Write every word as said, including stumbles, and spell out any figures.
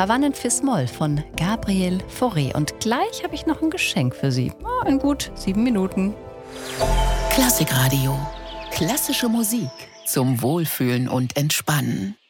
Pavanen Fis-Moll von Gabriel Fauré. Und gleich habe ich noch ein Geschenk für Sie. Oh, in gut sieben Minuten. Klassikradio. Klassische Musik zum Wohlfühlen und Entspannen.